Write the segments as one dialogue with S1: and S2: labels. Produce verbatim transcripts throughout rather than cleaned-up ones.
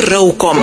S1: raukom.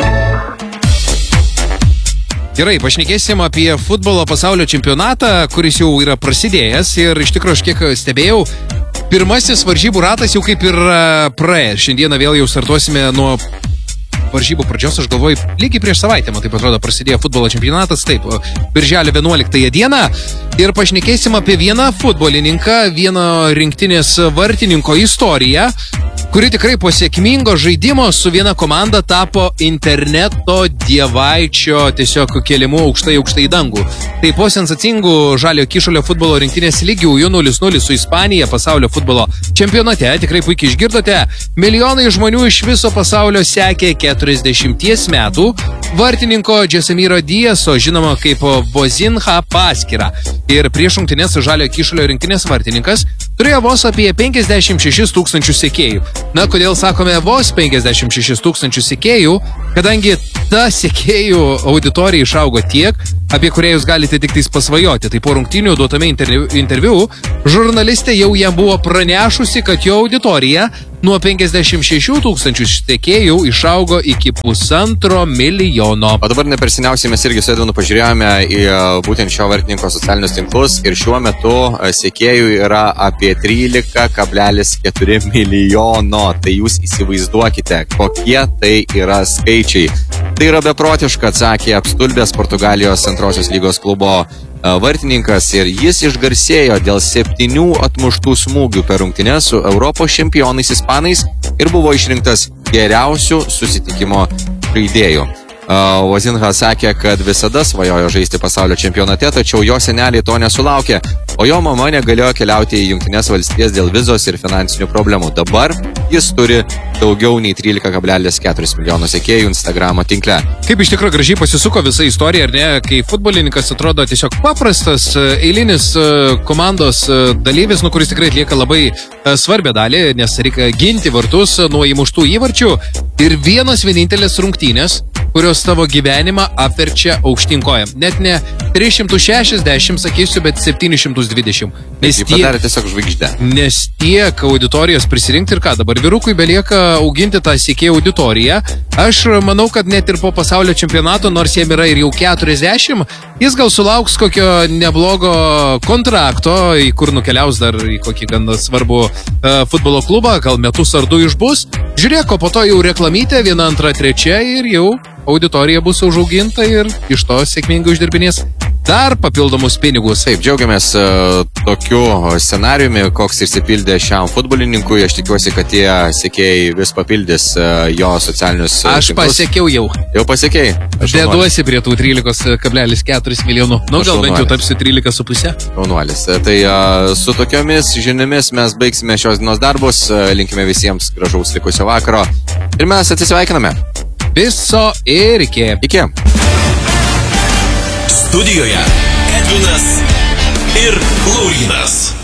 S2: Gerai, pašnekėsim apie futbolo pasaulio čempionatą, kuris jau yra prasidėjęs ir iš tikrųjų aš kiek stebėjau, pirmasis varžybų ratas jau kaip ir praėjęs. Šiandieną vėl jau startuosime nuo varžybų pradžios, aš galvoju, lygiai prieš savaitę, man taip atrodo, prasidėjo futbolo čempionatas, taip, birželio vienuoliktąją dieną. Ir pašnekėsim apie vieną futbolininką, vieno rinktinės vartininko istoriją, kuri tikrai po sėkmingo žaidimo su viena komanda tapo interneto dievaičio tiesiog kelimu aukštai aukštai į dangų. Tai po sensacingų žalio kyšulio futbolo rinktinės lygiųjų nulis nulis su Ispanija pasaulio futbolo čempionate, tikrai puikiai išgirdote, milijonai žmonių iš viso pasaulio sekė keturiasdešimties metų vartininko Džesamiro Dieso, žinoma kaip Vozinha paskyrą. Ir prieš rungtynes žalio kyšulio rinktinės vartininkas turėjo vos apie penkiasdešimt šešis tūkstančius sekėjų. Na, kodėl sakome vos penkiasdešimt šešis tūkstančius sekėjų? Kadangi ta sekėjų auditorija išaugo tiek, apie kurią jūs galite tik tais pasvajoti. Tai po rungtynių duotame interviu, interviu žurnalistė jau jam buvo pranešusi, kad jo auditorija nuo penkiasdešimt šešių tūkstančių sekėjų išaugo iki pusantro milijono.
S3: O dabar neperseniausiai mes irgi su Edvinu pažiūrėjome į būtent šio vartininko socialinius tinklus ir šiuo metu sekėjų yra apie trylika kablelis keturi milijono. Tai jūs įsivaizduokite, kokie tai yra skaičiai. Tai yra beprotiška, atsakė apstulbęs Portugalijos antrosios lygos klubo vartininkas ir jis išgarsėjo dėl septynių atmuštų smūgių per rungtynes su Europos čempionais ispanais ir buvo išrinktas geriausių susitikimo žaidėjų. Vozinha sakė, kad visada svajojo žaisti pasaulio čempionate, tačiau jo seneliai to nesulaukė, o jo mama negalėjo keliauti į Jungtines valstijas dėl vizos ir finansinių problemų. Dabar jis turi daugiau nei trylika kablelis keturi milijonų sekėjų Instagramo tinkle.
S2: Kaip iš tikrųjų gražiai pasisuko visa istorija, ar ne, kai futbolininkas atrodo tiesiog paprastas, eilinis komandos dalyvis, nu, kuris tikrai atlieka labai svarbią dalį, nes reikia ginti vartus nuo įmuštų įvarčių ir vienas vienintelės rungtynės, kurios tavo gyvenimą apverčia aukštyn kojam. Net ne tris šimtus šešiasdešimt, sakysiu, bet septynis šimtus dvidešimt.
S3: Nes jį padarė tiesiog žvaigždę.
S2: Nes tiek auditorijos prisirinkti ir ką, dabar vyrukui belieka auginti tą sekėjų auditoriją. Aš manau, kad net ir po pasaulio čempionato, nors jam yra ir jau keturiasdešimt, jis gal sulauks kokio neblogo kontrakto, į kur nukeliaus dar į kokį gan svarbų uh, futbolo klubą, gal metus ar du išbus. Žiūrėk, o po to jau reklamytė, viena, antra, trečia ir jau auditorija bus užauginta ir iš to sėkmingai uždirbinės dar papildomus pinigus.
S3: Taip, džiaugiamės uh, tokiu scenariumi, koks išsipildė šiam futbolininkui. Aš tikiuosi, kad tie sekėjai vis papildys uh, jo socialinius uh,
S2: Aš
S3: tinklus.
S2: pasiekiau jau.
S3: Jau pasiekiai?
S2: Deduosi prie tų trylika kablelis keturi milijonų. Nu, gal bent jau tapsiu trylika su pusė.
S3: Jaunuolis. Tai uh, su tokiomis žiniomis mes baigsime šios dienos darbus. Uh, linkime visiems gražaus likusio vakaro. Ir mes atsisveikiname.
S2: Viso ir iki.
S3: Iki.
S1: Studijoje Edvinas ir Laurynas.